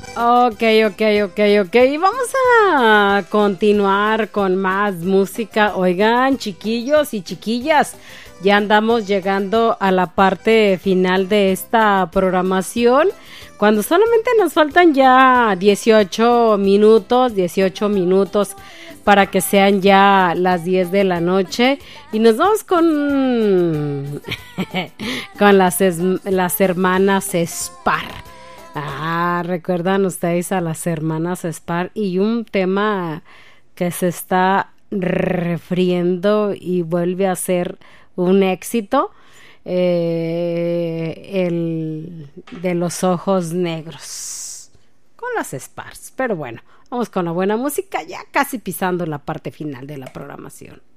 Ok. Vamos a continuar con más música. Oigan, chiquillos y chiquillas, ya andamos llegando a la parte final de esta programación. Cuando solamente nos faltan ya 18 minutos para que sean ya las 10 de la noche. Y nos vamos con, con las hermanas Spar. ¿Recuerdan ustedes a las hermanas Spar? Y un tema que se está refriendo y vuelve a ser un éxito, el de los ojos negros, con las Spars. Pero bueno, vamos con la buena música, ya casi pisando la parte final de la programación.